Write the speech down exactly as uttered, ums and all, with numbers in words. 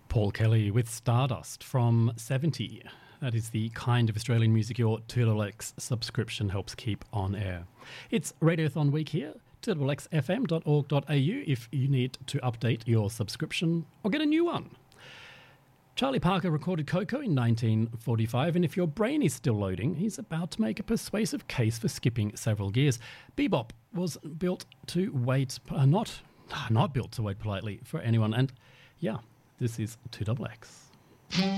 Paul Kelly with Stardust from seventy. That is the kind of Australian music your two X X subscription helps keep on air. It's Radiothon week here, two X X F M dot org dot a u if you need to update your subscription or get a new one. Charlie Parker recorded Coco in nineteen forty-five, and if your brain is still loading, he's about to make a persuasive case for skipping several gears. Bebop was built to wait, uh, not, not built to wait politely for anyone, and yeah, this is two X X.